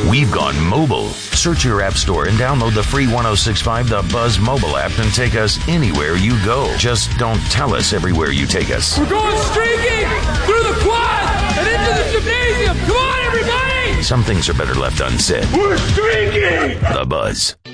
We've gone mobile. Search your app store and download the free 1065 The Buzz mobile app and take us anywhere you go. Just don't tell us everywhere you take us. We're going streaking through the quad and into the gymnasium. Come on, everybody! Some things are better left unsaid. We're streaking! The Buzz.